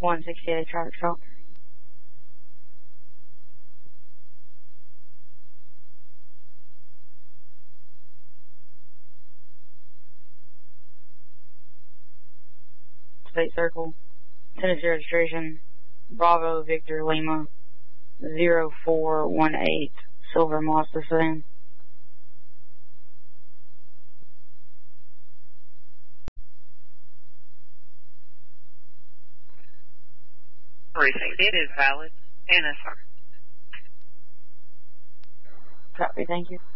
168 traffic stop. State Circle, Tennessee registration, Bravo Victor Lima 0418, Silver Mazda sedan. 360, it is valid. NSR. Copy, thank you.